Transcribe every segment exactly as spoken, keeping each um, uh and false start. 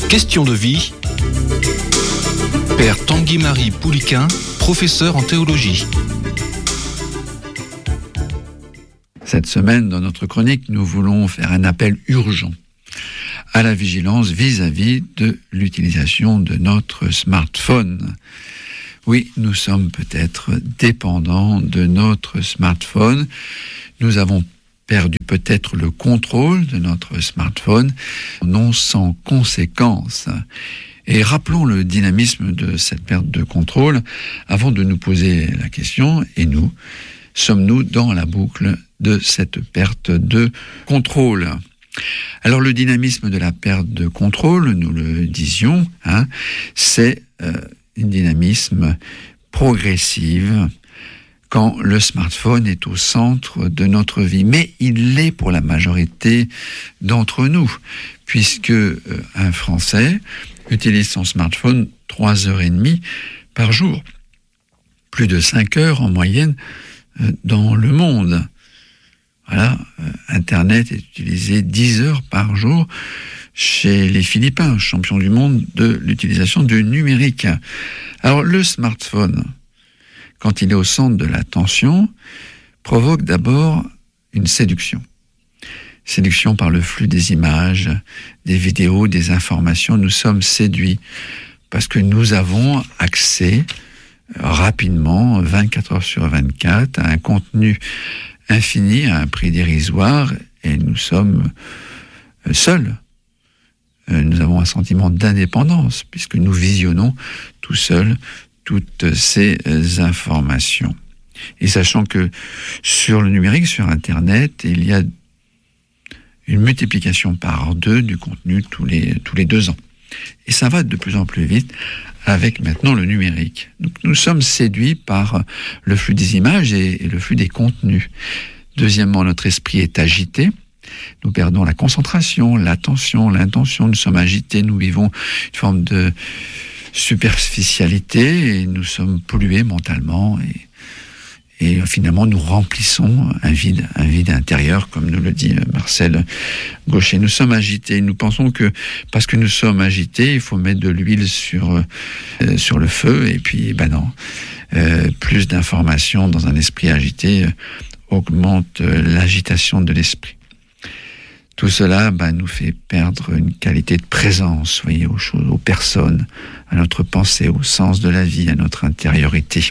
Question de vie. Père Tanguy-Marie Pouliquin, professeur en théologie. Cette semaine, dans notre chronique, nous voulons faire un appel urgent à la vigilance vis-à-vis de l'utilisation de notre smartphone. Oui, nous sommes peut-être dépendants de notre smartphone. Nous avons perdu peut-être le contrôle de notre smartphone, non sans conséquences. Et rappelons le dynamisme de cette perte de contrôle avant de nous poser la question, et nous, sommes-nous dans la boucle de cette perte de contrôle? Alors le dynamisme de la perte de contrôle, nous le disions, hein, c'est euh, un dynamisme progressif, quand le smartphone est au centre de notre vie. Mais il l'est pour la majorité d'entre nous, puisque euh, un Français utilise son smartphone trois heures et demie par jour. Plus de cinq heures en moyenne euh, dans le monde. Voilà, euh, Internet est utilisé dix heures par jour chez les Philippins, champions du monde de l'utilisation du numérique. Alors le smartphone, quand il est au centre de l'attention, provoque d'abord une séduction. Séduction par le flux des images, des vidéos, des informations. Nous sommes séduits parce que nous avons accès rapidement, vingt-quatre heures sur vingt-quatre, à un contenu infini, à un prix dérisoire, et nous sommes seuls. Nous avons un sentiment d'indépendance puisque nous visionnons tout seuls toutes ces informations. Et sachant que sur le numérique, sur Internet, il y a une multiplication par deux du contenu tous les, tous les deux ans. Et ça va de plus en plus vite avec maintenant le numérique. Donc nous sommes séduits par le flux des images et, et le flux des contenus. Deuxièmement, notre esprit est agité. Nous perdons la concentration, l'attention, l'intention. Nous sommes agités, nous vivons une forme de superficialité et nous sommes pollués mentalement et, et finalement nous remplissons un vide, un vide intérieur, comme nous le dit Marcel Gauchet. Nous sommes agités, nous pensons que parce que nous sommes agités, il faut mettre de l'huile sur, euh, sur le feu, et puis ben non, euh, plus d'informations dans un esprit agité euh, augmente euh, l'agitation de l'esprit. Tout cela bah, nous fait perdre une qualité de présence, voyez, aux choses, aux personnes, à notre pensée, au sens de la vie, à notre intériorité.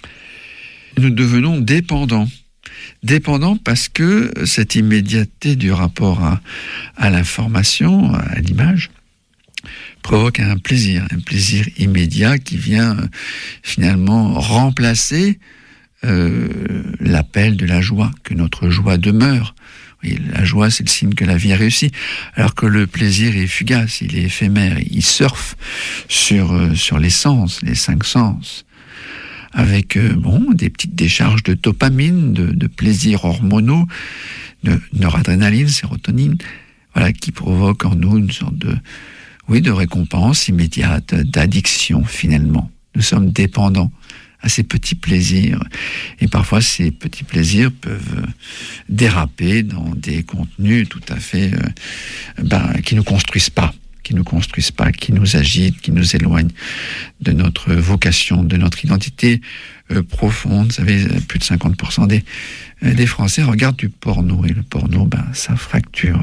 Nous devenons dépendants. Dépendants parce que cette immédiateté du rapport à, à l'information, à l'image, provoque un plaisir, un plaisir immédiat qui vient euh, finalement remplacer euh, l'appel de la joie, que notre joie demeure. Et la joie, c'est le signe que la vie a réussi, alors que le plaisir est fugace, il est éphémère, il surfe sur, euh, sur les sens, les cinq sens, avec euh, bon, des petites décharges de dopamine, de, de plaisirs hormonaux, de noradrénaline, sérotonine, voilà, qui provoquent en nous une sorte de, oui, de récompense immédiate, d'addiction finalement. Nous sommes dépendants à ces petits plaisirs. Et parfois, ces petits plaisirs peuvent déraper dans des contenus tout à fait euh, ben, qui ne nous construisent pas, qui ne nous construisent pas, qui nous agitent, qui nous éloignent de notre vocation, de notre identité euh, profonde. Vous savez, plus de cinquante pour cent des, euh, des Français regardent du porno. Et le porno, ben, ça fracture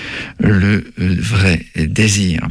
le euh, vrai désir.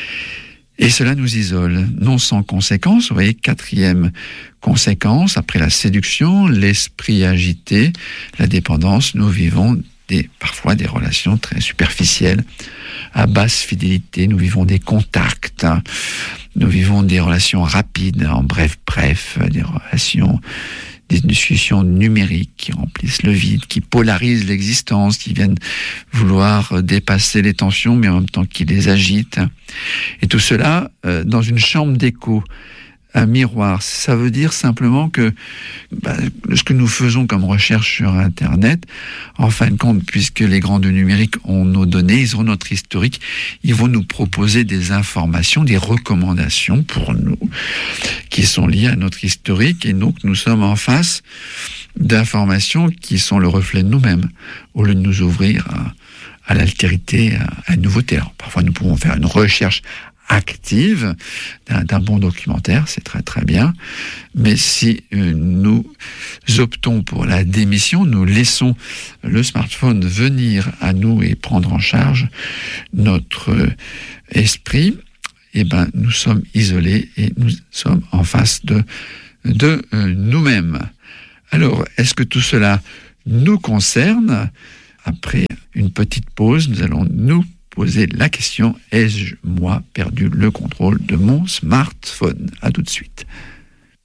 Et cela nous isole, non sans conséquence. Vous voyez, quatrième conséquence, après la séduction, l'esprit agité, la dépendance, nous vivons des, parfois des relations très superficielles, à basse fidélité, nous vivons des contacts, nous vivons des relations rapides, en bref, bref, des relations, des discussions numériques qui remplissent le vide, qui polarisent l'existence, qui viennent vouloir dépasser les tensions, mais en même temps qui les agitent. Et tout cela euh, dans une chambre d'écho, un miroir. Ça veut dire simplement que bah, ce que nous faisons comme recherche sur Internet, en fin de compte, puisque les grands du numérique ont nos données, ils ont notre historique, ils vont nous proposer des informations, des recommandations pour nous, qui sont liées à notre historique, et donc nous sommes en face d'informations qui sont le reflet de nous-mêmes, au lieu de nous ouvrir à, à l'altérité, à, à la nouveauté. Alors, parfois, nous pouvons faire une recherche active d'un, d'un bon documentaire, c'est très très bien. Mais si euh, nous optons pour la démission, nous laissons le smartphone venir à nous et prendre en charge notre euh, esprit, eh ben, nous sommes isolés et nous sommes en face de, de euh, nous-mêmes. Alors, est-ce que tout cela nous concerne ? Après une petite pause, nous allons nous poser la question, ai-je, moi, perdu le contrôle de mon smartphone ? À tout de suite.